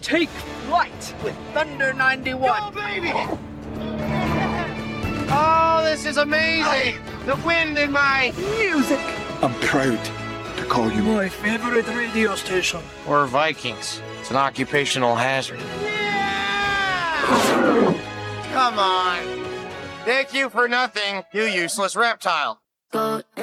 take flight with Thunder 91. Go, baby! Oh, this is amazing! The wind in my Music. I'm proud to call you My favorite radio station. We're Vikings. It's an occupational hazard. Come on. Thank you for nothing, you useless reptile. Go